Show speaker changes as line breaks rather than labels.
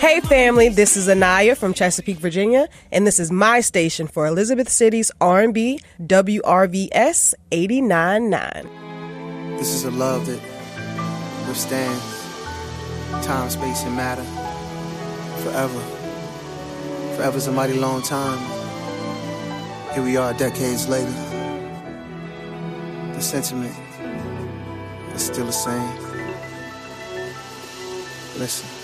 Hey family, this is Anaya from Chesapeake, Virginia, and this is my station for Elizabeth City's R&B, WRVS 89.9.
This is a love that withstands time, space, and matter forever. Forever's a mighty long time. Here we are decades later. The sentiment is still the same. Listen.